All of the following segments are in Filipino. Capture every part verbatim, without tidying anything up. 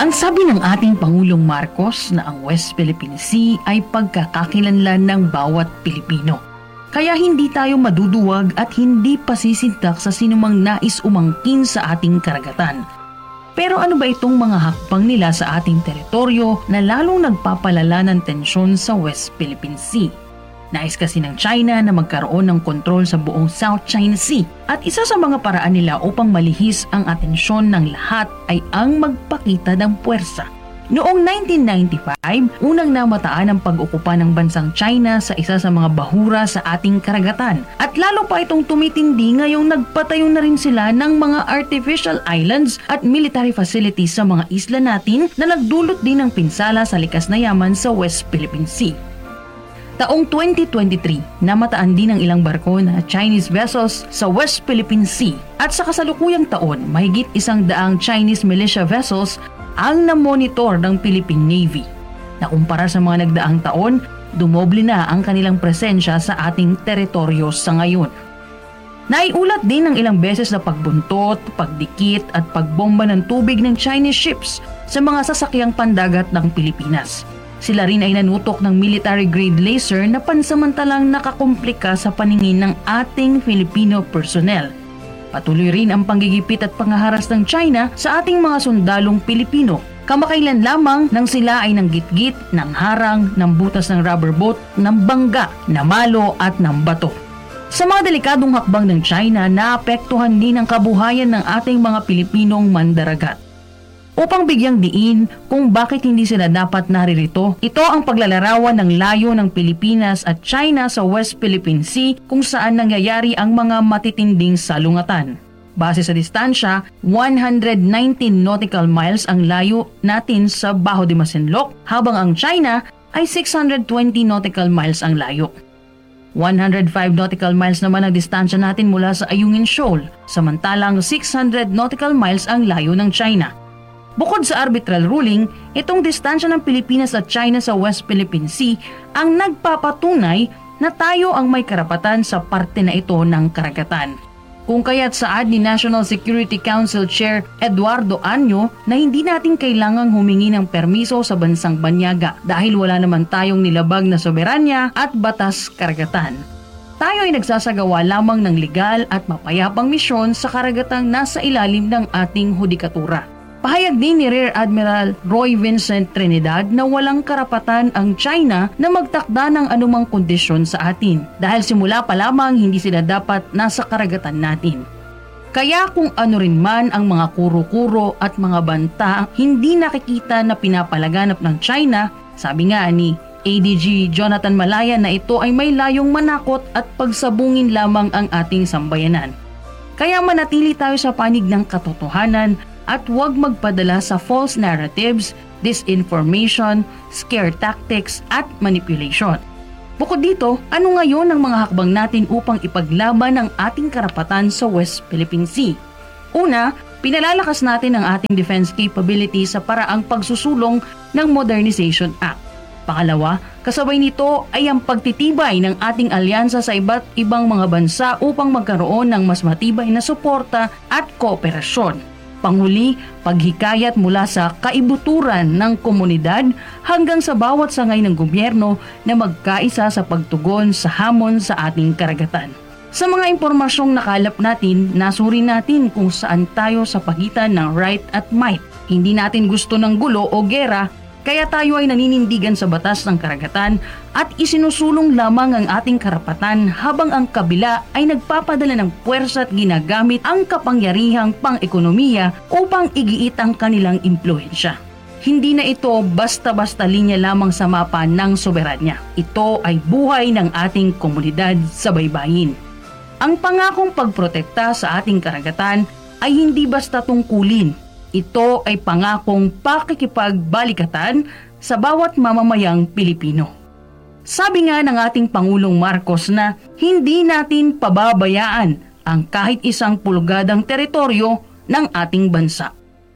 Ang sabi ng ating Pangulong Marcos na ang West Philippine Sea ay pagkakakilanlan ng bawat Pilipino. Kaya hindi tayo maduduwag at hindi pasisintak sa sinumang nais umangkin sa ating karagatan. Pero ano ba itong mga hakbang nila sa ating teritoryo na lalong nagpapalala ng tensyon sa West Philippine Sea? Nais kasi ng China na magkaroon ng kontrol sa buong South China Sea at isa sa mga paraan nila upang malihis ang atensyon ng lahat ay ang magpakita ng puwersa. Noong nineteen ninety-five, unang namataan ang pag-okupa ng bansang China sa isa sa mga bahura sa ating karagatan at lalo pa itong tumitindi ngayong nagpatayo na rin sila ng mga artificial islands at military facilities sa mga isla natin na nagdulot din ng pinsala sa likas na yaman sa West Philippine Sea. Taong twenty twenty-three, namataan din ang ilang barko na Chinese vessels sa West Philippine Sea at sa kasalukuyang taon, mahigit isang daang Chinese militia vessels ang namonitor ng Philippine Navy. Nakumpara sa mga nagdaang taon, dumoble na ang kanilang presensya sa ating teritoryo sa ngayon. Naiulat din ng ilang beses na pagbuntot, pagdikit at pagbomba ng tubig ng Chinese ships sa mga sasakyang pandagat ng Pilipinas. Sila rin ay nanutok ng military-grade laser na pansamantalang nakakomplika sa paningin ng ating Filipino personnel. Patuloy rin ang panggigipit at pangaharas ng China sa ating mga sundalong Pilipino. Kamakailan lamang nang sila ay nanggitgit, ng harang, ng butas ng rubber boat, ng bangga, namalo at ng bato. Sa mga delikadong hakbang ng China, naapektuhan din ang kabuhayan ng ating mga Pilipinong mandaragat. Upang bigyang diin kung bakit hindi sila dapat naririto, ito ang paglalarawan ng layo ng Pilipinas at China sa West Philippine Sea kung saan nangyayari ang mga matitinding salungatan. Base sa distansya, one hundred nineteen nautical miles ang layo natin sa Baho de Masinloc, habang ang China ay six hundred twenty nautical miles ang layo. one hundred five nautical miles naman ang distansya natin mula sa Ayungin Shoal, samantalang six hundred nautical miles ang layo ng China. Bukod sa arbitral ruling, itong distansya ng Pilipinas at China sa West Philippine Sea ang nagpapatunay na tayo ang may karapatan sa parte na ito ng karagatan. Kung kaya't saad ni National Security Council Chair Eduardo Anyo na hindi natin kailangang humingi ng permiso sa bansang banyaga dahil wala naman tayong nilabag na soberanya at batas karagatan. Tayo ay nagsasagawa lamang ng legal at mapayapang misyon sa karagatang nasa ilalim ng ating hudikatura. Pahayag din ni Rear Admiral Roy Vincent Trinidad na walang karapatan ang China na magtakda ng anumang kondisyon sa atin dahil simula pa lamang hindi sila dapat nasa karagatan natin. Kaya kung ano rin man ang mga kuro-kuro at mga banta hindi nakikita na pinapalaganap ng China, sabi nga ni A D G Jonathan Malaya na ito ay may layong manakot at pagsabungin lamang ang ating sambayanan. Kaya manatili tayo sa panig ng katotohanan at huwag magpadala sa false narratives, disinformation, scare tactics at manipulation. Bukod dito, ano ngayon ang mga hakbang natin upang ipaglaban ang ating karapatan sa West Philippine Sea? Una, pinalalakas natin ang ating defense capability sa paraang pagsusulong ng Modernization Act. Pangalawa, kasabay nito ay ang pagtitibay ng ating alyansa sa iba't ibang mga bansa upang magkaroon ng mas matibay na suporta at kooperasyon. Panghuli, paghikayat mula sa kaibuturan ng komunidad hanggang sa bawat sangay ng gobyerno na magkaisa sa pagtugon sa hamon sa ating karagatan. Sa mga impormasyong nakalap natin, nasuri natin kung saan tayo sa pagitan ng right at might. Hindi natin gusto ng gulo o gera, kaya tayo ay naninindigan sa batas ng karagatan at isinusulong lamang ang ating karapatan habang ang kabila ay nagpapadala ng puwersa at ginagamit ang kapangyarihang pang-ekonomiya upang igiit ang kanilang impluensya. Hindi na ito basta-basta linya lamang sa mapa ng soberanya. Ito ay buhay ng ating komunidad sa baybayin. Ang pangakong pagprotekta sa ating karagatan ay hindi basta tungkulin. Ito ay pangakong pakikipagbalikatan sa bawat mamamayang Pilipino. Sabi nga ng ating Pangulong Marcos na hindi natin pababayaan ang kahit isang pulgadang teritoryo ng ating bansa.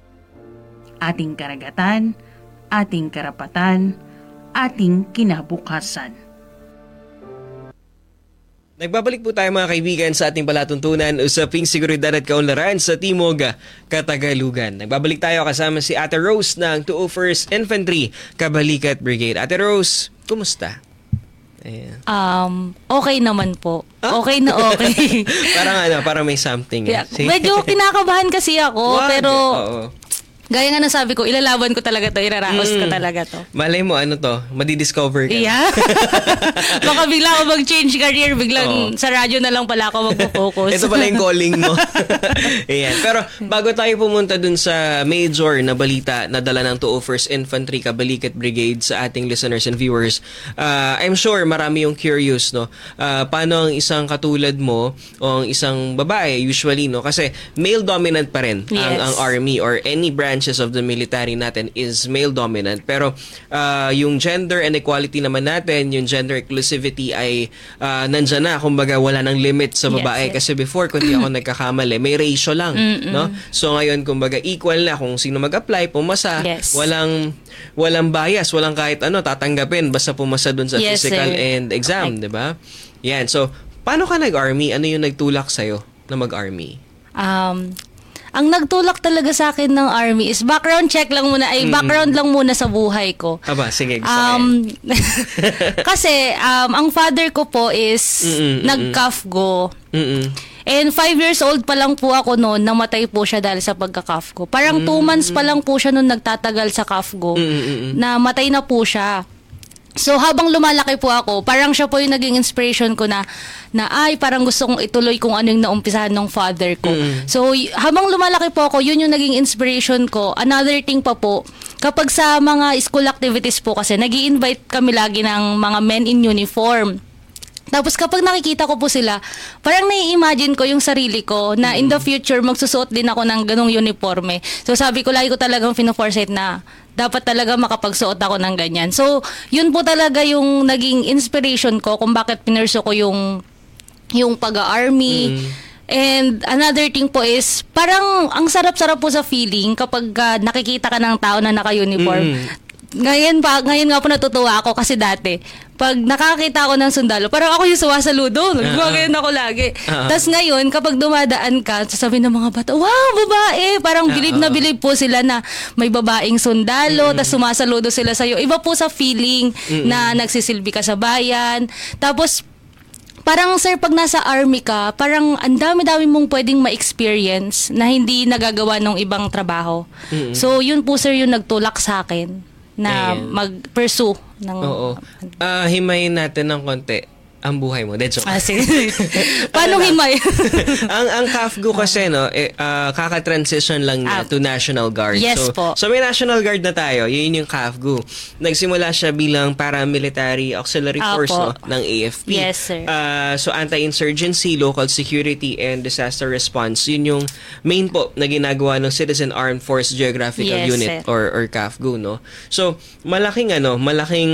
Ating karagatan, ating karapatan, ating kinabukasan. Nagbabalik po tayo mga kaibigan sa ating palatuntunan usaping seguridad at kaunlaran sa Timog, Katagalugan. Nagbabalik tayo kasama si Ate Rose ng two oh first Infantry Kabalikat Brigade. Ate Rose, kumusta? Ayan. Um, okay naman po. Huh? Okay na okay. Parang ano, parang may something. Yeah, medyo kinakabahan kasi ako, Wag. pero Oo. gaya nga nasabi ko, ilalaban ko talaga to, iraraos mm. ko talaga to. Malay mo, ano to, madidiscover ka. Yeah. Baka bigla ako mag-change career, biglang Oo. sa radyo na lang pala ako magpo-focus. Ito pala yung calling mo. Ayan. Pero bago tayo pumunta dun sa major na balita na dala ng two oh first Infantry Kabalikat Brigade sa ating listeners and viewers, uh, I'm sure marami yung curious, no? Uh, paano ang isang katulad mo o ang isang babae, usually, no? Kasi male dominant pa rin yes. ang, ang army or any branch of the military natin is male dominant, pero uh, yung gender inequality naman natin, yung gender inclusivity ay uh, nandyan na, kumbaga wala nang limit sa babae. Yes, yes. Kasi before, kung di ako nagkakamali, may ratio lang. Mm-mm. No? So ngayon, kumbaga equal na kung sino mag-apply, pumasa, yes. walang walang bias, walang kahit ano tatanggapin basta pumasa dun sa yes, physical sir. and exam, okay. 'di ba? Yan. So paano ka nag-army? Ano yung nagtulak sa'yo na mag-army? Um Ang nagtulak talaga sa akin ng army is background check lang muna, ay mm-hmm. background lang muna sa buhay ko. Aba, sige, gusto um, kasi um, ang father ko po is mm-mm, nag-C A F G O. Mm-mm. And five years old pa lang po ako noon, namatay po siya dahil sa pagka-C A F G O. Parang mm-hmm. two months pa lang po siya noon nagtatagal sa C A F G O, mm-hmm. na matay na po siya. So habang lumalaki po ako, parang siya po yung naging inspiration ko na na ay parang gusto kong ituloy kung ano yung naumpisahan ng father ko. Mm. So y- habang lumalaki po ako, yun yung naging inspiration ko. Another thing pa po, kapag sa mga school activities po kasi nag-i-invite kami lagi ng mga men in uniform. Tapos kapag nakikita ko po sila, parang nai-imagine ko yung sarili ko na in the future magsusuot din ako ng ganong uniforme. So sabi ko, lagi ko talagang fino-foresight na dapat talaga makapagsuot ako ng ganyan. So yun po talaga yung naging inspiration ko kung bakit pinurso ko yung, yung pag-army. Mm. And another thing po is, parang ang sarap-sarap po sa feeling kapag uh, nakikita ka ng tao na naka-uniform. Mm. Ngayon pa, ngayon nga po natutuwa ako kasi dati, pag nakakita ako ng sundalo, parang ako yung suwasaludo. Nagwagayon ako lagi. Uh-huh. Tapos ngayon, kapag dumadaan ka, sasabihin ng mga bata, wow, babae! Parang uh-huh. bilib na bilib po sila na may babaeng sundalo, uh-huh. tapos sumasaludo sila sa'yo. Iba po sa feeling uh-huh. na nagsisilbi ka sa bayan. Tapos, parang sir, pag nasa army ka, parang ang dami-dami mong pwedeng ma-experience na hindi nagagawa ng ibang trabaho. Uh-huh. So, yun po sir yung nagtulak sa akin na Ayan. mag-pursue ng... Oo. Uh, himayin natin ng konti ang buhay mo. That's okay. Ah, sige. Paano himay? ang ang C A F G O kasi, no, eh, uh, kaka-transition lang niya ah, to National Guard. Yes so, po. So, may National Guard na tayo. Yun yung C A F G O. Nagsimula siya bilang paramilitary auxiliary ah, force po. no, ng A F P. Yes, sir. Uh, so, anti-insurgency, local security, and disaster response. Yun yung main po na ginagawa ng Citizen Armed Force Geographical yes, Unit sir. or, or C A F G O. No? So, malaking ano, malaking...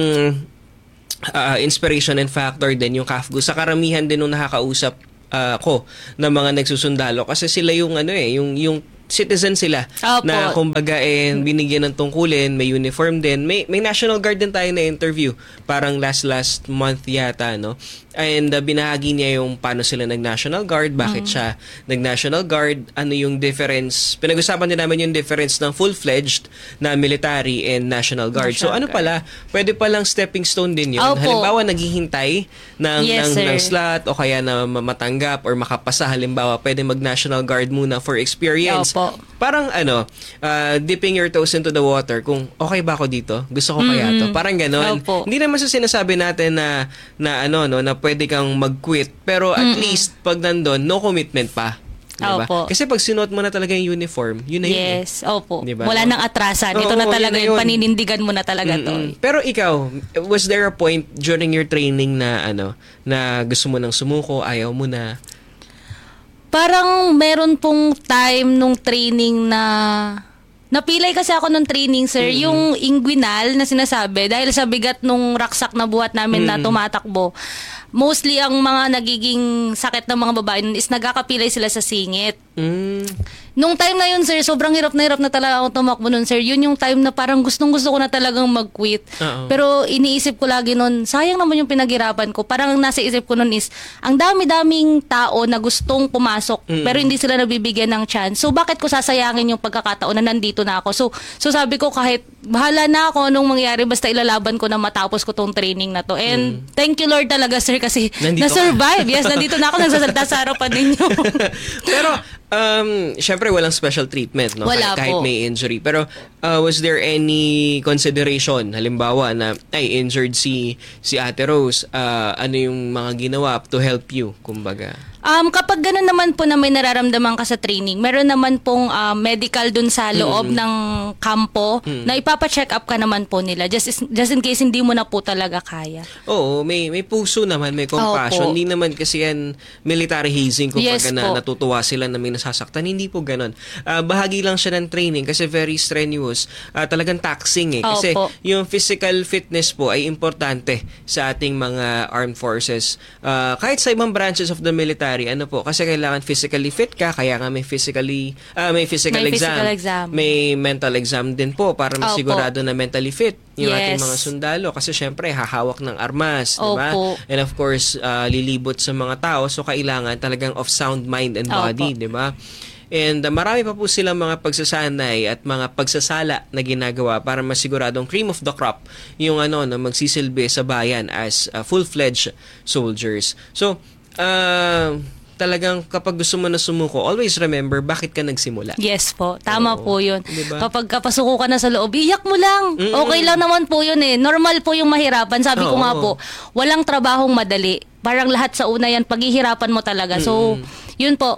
Uh, inspiration and factor din yung C A F G O sa karamihan din nung nakakausap uh, ko ng mga nagsusundalo kasi sila yung ano eh yung yung citizen sila Opo. na kumbaga eh binigyan ng tungkulin, may uniform din, may may National Guard din tayo na interview parang last last month yata no. And uh, binahagi niya yung paano sila nag-National Guard, bakit mm. siya nag-National Guard, ano yung difference. Pinag-usapan din namin yung difference ng full-fledged na military and National Guard. National so ano Guard. pala, pwede palang stepping stone din yun. Opo. Halimbawa, naghihintay ng, yes, ng, ng slot o kaya na matanggap or makapasa. Halimbawa, pwede mag-National Guard muna for experience. Opo. Parang ano, uh, dipping your toes into the water kung okay ba ako dito? Gusto ko kaya to? Parang ganon. Opo. Hindi naman sa sinasabi natin na, na ano, no, na pwede kang mag-quit. Pero at Mm-mm. least, pag nandun, no commitment pa. Diba? Opo. Kasi pag sinuot mo na talaga yung uniform, yun na yun. Yes, opo. Diba? Wala nang atrasan. Oo, Ito na talaga yun na yung paninindigan mo na talaga Mm-mm. to. Pero ikaw, was there a point during your training na ano, na gusto mo nang sumuko, ayaw mo na? Parang meron pong time nung training na napilay kasi ako nung training, sir, mm-hmm. yung inguinal na sinasabi, dahil sa bigat nung raksak na buhat namin mm-hmm. na tumatakbo, mostly ang mga nagiging sakit ng mga babae nun is nagkakapilay sila sa singit. Mm. Nung time na yun, sir, sobrang hirap na hirap na talaga ako tumakbo nun, sir. Yun yung time na parang gustong-gusto ko na talagang mag-quit. Uh-oh. Pero iniisip ko lagi nun, sayang naman yung pinaghirapan ko. Parang nasa isip ko nun is, ang dami-daming tao na gustong pumasok, mm-hmm. pero hindi sila nabibigyan ng chance. So, bakit ko sasayangin yung pagkakataon na nandito na ako? So, so sabi ko, kahit bahala na ako anong mangyari, basta ilalaban ko na matapos ko tong training na to. And mm. thank you, Lord, talaga, sir, kasi nandito na-survive. Ka. Yes, nandito na ako, nagsasalita sa harapan ninyo. Pero, Um, syempre walang special treatment, no? Wala kahit po. may injury. Pero uh, was there any consideration, halimbawa na ay injured si si Ate Rose, uh, ano yung mga ginawa to help you, kumbaga? Um, kapag gano'n naman po na may nararamdaman ka sa training, meron naman pong uh, medical dun sa loob mm-hmm. ng kampo mm-hmm. na ipapacheck up ka naman po nila just, just in case hindi mo na po talaga kaya. Oo, may may puso naman, may compassion. Hindi naman kasi yan military hazing kung yes, na, natutuwa sila na may nasasaktan. Hindi po gano'n. Uh, bahagi lang siya ng training kasi very strenuous. Uh, talagang taxing eh. Kasi Opo. Yung physical fitness po ay importante sa ating mga armed forces. Uh, kahit sa ibang branches of the military, ano po, kasi kailangan physically fit ka, kaya nga may physically uh, may physical may exam. Physical exam. May mental exam din po para masigurado Opo. na mentally fit yung yes. ating mga sundalo kasi syempre hahawak ng armas, di ba? Opo. And of course, uh, lilibot sa mga tao, so kailangan talagang of sound mind and body, di ba? And uh, marami pa po silang mga pagsasanay at mga pagsasala na ginagawa para masiguradong cream of the crop yung ano na magsisilbi sa bayan as uh, full-fledged soldiers. So, Uh, talagang kapag gusto mo na sumuko, always remember bakit ka nagsimula. Yes po, tama Oo. po yun. Diba? Kapag kapasuko ka na sa loob, iyak mo lang. Mm-mm. Okay lang naman po yun eh. Normal po yung mahirapan. Sabi Oo. ko nga po, walang trabahong madali. Parang lahat sa una yan, paghihirapan mo talaga. So, Mm-mm. yun po.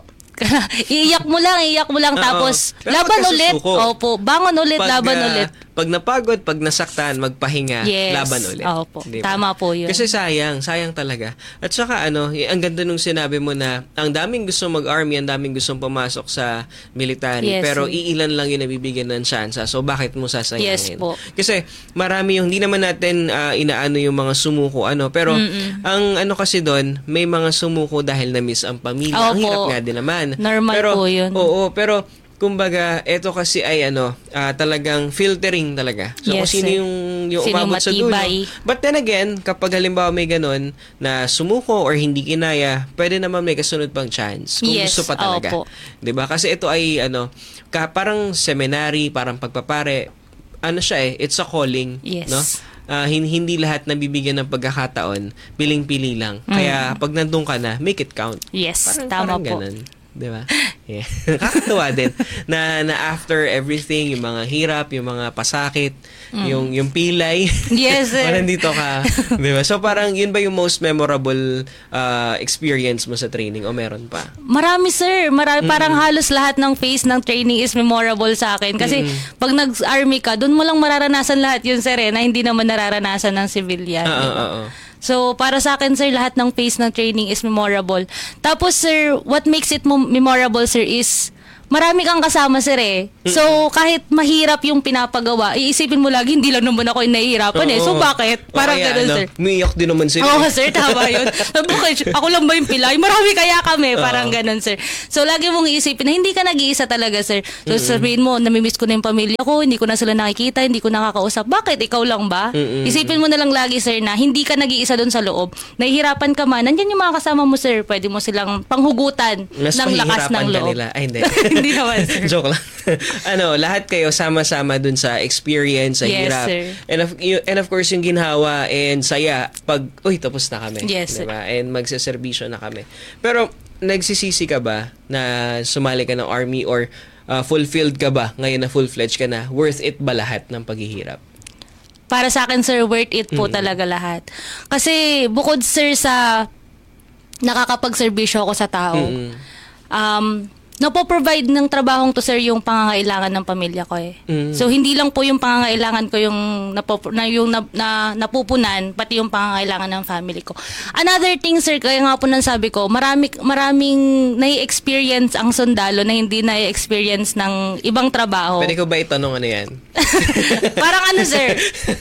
Iiyak mo lang, iiyak mo lang. Uh-oh. Tapos, Pero laban ulit. Opo, bangon ulit, pag, laban uh, ulit. Pag napagod, pag nasaktan, magpahinga, yes. laban ulit. Opo, diba? Tama po yun. Kasi sayang, sayang talaga. At saka ano, ang ganda nung sinabi mo na ang daming gusto mag-army, ang daming gustong pumasok sa military, yes, pero sir. iilan lang yung nabibigyan ng tsansa. So, bakit mo sasayangin? Yes po. Kasi marami yung, hindi naman natin uh, inaano yung mga sumuko, ano, pero Mm-mm. ang ano kasi doon, may mga sumuko dahil na-miss ang pamilya. Opo. Ang hirap nga din naman. Normal pero, po yun. Oo, pero kumbaga, ito kasi ay ano, uh, talagang filtering talaga. So, yes, kung sino yung, yung sino umabot sa dulo. But then again, kapag halimbawa may ganun na sumuko or hindi kinaya, pwede naman may kasunod pang chance. Kung yes, gusto pa talaga. Opo. Diba? Kasi ito ay ano, ka, parang seminary, parang pagpapare. Ano siya eh, it's a calling. Yes. No? Uh, hindi lahat nabibigyan ng pagkakataon, piling-pili lang. Mm. Kaya pag nandun ka na, make it count. Yes, parang, tama parang po. ganun. Diba? Yeah. Kakatuwa din na, na after everything, yung mga hirap, yung mga pasakit, mm. yung yung pilay. Yes, sir. Parang dito ka. Diba? So parang yun ba yung most memorable uh, experience mo sa training o meron pa? Marami, sir. Marami, mm. Parang halos lahat ng phase ng training is memorable sa akin. Kasi mm. pag nag-army ka, doon mo lang mararanasan lahat yun, sir, eh, na hindi naman nararanasan ng civilian. Oo, diba? oo. So, para sa akin, sir, lahat ng phase ng training is memorable. Tapos, sir, what makes it mo- memorable, sir, is marami kang kasama, sir, eh. So, kahit mahirap yung pinapagawa, iisipin mo lagi, hindi lang naman ako yung nahihirapan, eh. So, bakit? Parang kaya, ganun, ano, sir. Umiiyak din naman sila. Oo, sir, tama yun. Bakit? Ako lang ba yung pilay? Marami kaya kami. Parang Uh-oh. ganun, sir. So, lagi mong iisipin na hindi ka nag-iisa talaga, sir. So, Mm-mm. sabihin mo, namimiss ko na yung pamilya ko, hindi ko na sila nakikita, hindi ko nakakausap. Bakit? Ikaw lang ba? Mm-mm. Isipin mo na lang lagi, sir, na hindi ka nag-iisa doon sa loob. Nahihirapan ka man, nandyan yung mga kasama mo, sir. Pwede mo silang panghugutan Mas ng lakas ng loob. Kanila. Ay, hindi. Hindi naman, sir. Joke lang. ano, lahat kayo sama-sama dun sa experience, sa yes, hirap. Sir. And of, and of course, yung ginhawa and saya pag, uy, tapos na kami. Yes, diba? And magsaservisyo na kami. Pero, nagsisisi ka ba na sumali ka ng army or uh, fulfilled ka ba ngayon na full-fledged ka na? Worth it ba lahat ng paghihirap? Para sa akin, sir, worth it po mm-hmm. talaga lahat. Kasi, bukod, sir, sa nakakapagserbisyo ako sa tao, mm-hmm. um, napo-provide ng trabahong to, sir, yung pangangailangan ng pamilya ko eh. Mm. So hindi lang po yung pangangailangan ko yung napop- na yung na, na napupunan, pati yung pangangailangan ng family ko. Another thing, sir, kaya nga po nang sabi ko, marami maraming nai-experience ang sundalo na hindi nai-experience ng ibang trabaho. Pwede ko ba itanong ano yan? Parang ano, sir?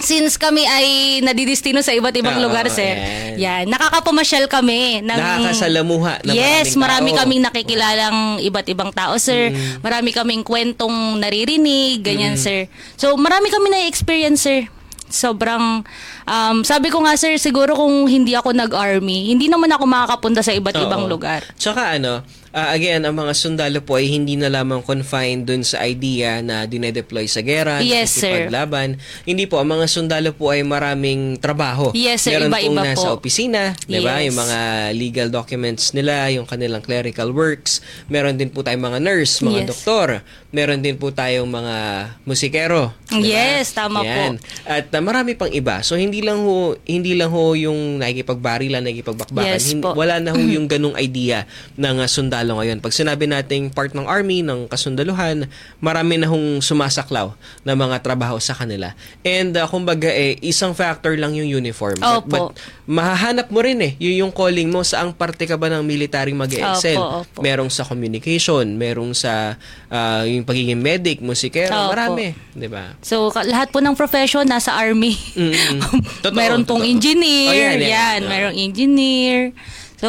since kami ay nadidistino sa iba't ibang Oo, lugar, sir, yan. yan, nakakapamasyal kami. Ng, Nakakasalamuha ng yes, maraming marami tao. kaming nakikilalang iba't ibang tao, sir. Mm. Marami kaming kwentong naririnig, ganyan, mm. sir. So, marami kami na-experience, sir. Sobrang, um, sabi ko nga, sir, siguro kung hindi ako nag-army, hindi naman ako makakapunta sa iba't Oo. ibang lugar. Tsaka ano, uh, again, ang mga sundalo po ay hindi na lamang confined dun sa idea na dinedeploy sa gera, Yes, sir. paglaban. Hindi po, ang mga sundalo po ay maraming trabaho. Yes, sir. Meron Iba-iba pong nasa po. opisina, di ba? Yes. Yung mga legal documents nila, yung kanilang clerical works. Meron din po tayong mga nurse, mga Yes. doktor. Meron din po tayong mga musikero. di ba? Yes, tama Yan. po. At uh, marami pang iba. So hindi lang ho hindi lang ho yung nakikipagbarilan, nakikipagbakbakan. Yes Hin- po. wala na ho yung ganung idea ng uh, sundalo ngayon. Pag sinabi nating part ng army, ng kasundaluhan, marami na hong sumasaklaw na mga trabaho sa kanila. And uh, kumbaga eh, isang factor lang yung uniform. But, Opo. but mahahanap mo rin eh, yun yung calling mo, saang parte ka ba ng military mag-excel. Opo, opo. Merong sa communication, merong sa uh, yung pagiging medic, musikero, Opo. marami. Di ba? So, ka- lahat po ng profession nasa army. Mm-mm. Totoo, Meron pong totoo. engineer, Oh, yan, yan, yan. merong engineer. So,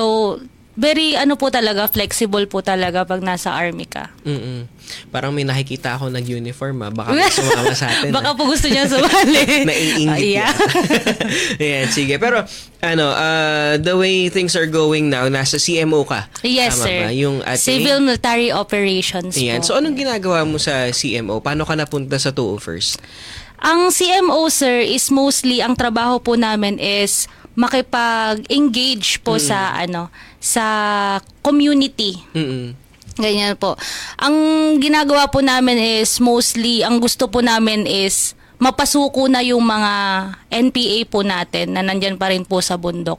very ano po talaga, flexible po talaga pag nasa army ka. Mm-mm. Parang may nakikita ako nag-uniform ah. Baka may sumama sa atin. Baka ah. po gusto niya sumali. Naiingit Ah, yeah. yan. Ayan, sige. Pero, ano, uh, the way things are going now, nasa C M O ka. Yes, Tama sir. ba? Yung ating... Civil Military Operations Ayan. po. So, anong ginagawa mo sa C M O? Paano ka napunta sa two oh first? Ang C M O, sir, is mostly, ang trabaho po namin is makipag-engage po sa, ano, sa community. Mm-mm. Ganyan po. Ang ginagawa po namin is mostly, ang gusto po namin is mapasuko na yung mga N P A po natin na nandyan pa rin po sa bundok.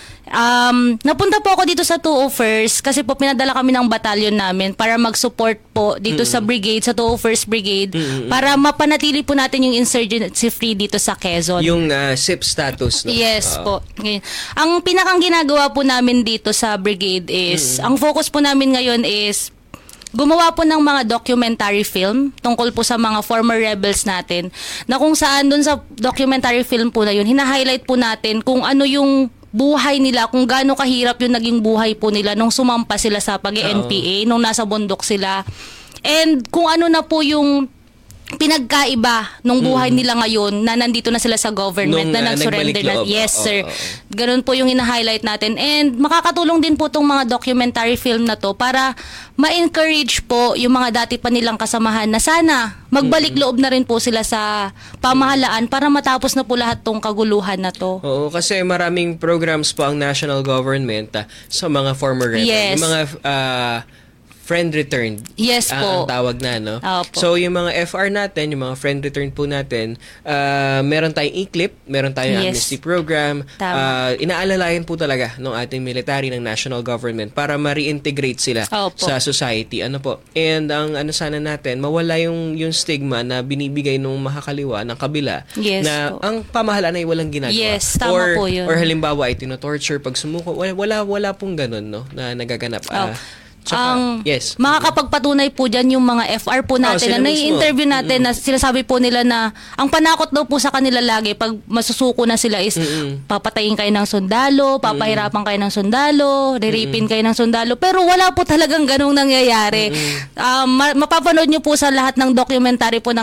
Um, napunta po ako dito sa two oh first kasi po pinadala kami ng batalyon namin para mag-support po dito Mm-hmm. sa brigade, sa two oh first Brigade, Mm-hmm. para mapanatili po natin yung insurgency free dito sa Quezon. Yung uh, S I P status. No? Yes Oo. po. Ngayon, ang pinakang ginagawa po namin dito sa brigade is, ang focus po namin ngayon is gumawa po ng mga documentary film tungkol po sa mga former rebels natin, na kung saan dun sa documentary film po na yun, hina-highlight po natin kung ano yung buhay nila, kung gaano kahirap yung naging buhay po nila nung sumampa sila sa pag-N P A, nung nasa bundok sila. And kung ano na po yung pinagkaiba nung buhay Mm. nila ngayon na nandito na sila sa government, Nung, na uh, nag-surrender nagbalik na. loob. Yes, Oo, sir. oo, oo. Ganun po yung ina-highlight natin. And makakatulong din po itong mga documentary film na to para ma-encourage po yung mga dati pa nilang kasamahan na sana magbalik loob na rin po sila sa pamahalaan para matapos na po lahat tong kaguluhan na to. Oo, kasi maraming programs po ang national government ah, sa mga former rebels. Yes. Yung mga ah, friend returned. Yes ah, po. ang tawag na, no? Opo. So, yung mga F R natin, yung mga friend return po natin, ah, meron tayong e-clip, meron tayong Yes. amnesty program. Tama. Ah, inaalalayan po talaga ng ating military, ng national government para ma-reintegrate sila Opo. sa society. Ano po? And ang ano sana natin, mawala yung, yung stigma na binibigay nung makakaliwa ng kabila Yes na po. ang pamahalaan ay walang ginagawa. Yes, tama or, po yun. Or halimbawa ay tinotorture pag sumuko. Wala, wala, wala pong ganun, no? Na nagaganap. Oh. Ah, tsaka, ang yes. makakapagpatunay po dyan yung mga F R po Oh, natin sila na mismo. nai-interview natin na sinasabi po nila na ang panakot daw po sa kanila lagi pag masusuko na sila is Mm-mm. papatayin kayo ng sundalo, papahirapan kayo ng sundalo, riripin kayo ng sundalo, pero wala po talagang ganong nangyayari. Um, ma- mapapanood nyo po sa lahat ng documentary po ng